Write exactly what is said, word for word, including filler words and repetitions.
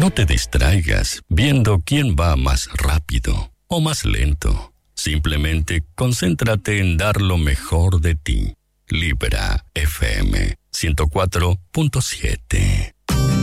No te distraigas viendo quién va más rápido o más lento. Simplemente concéntrate en dar lo mejor de ti. Libera F M ciento cuatro punto siete.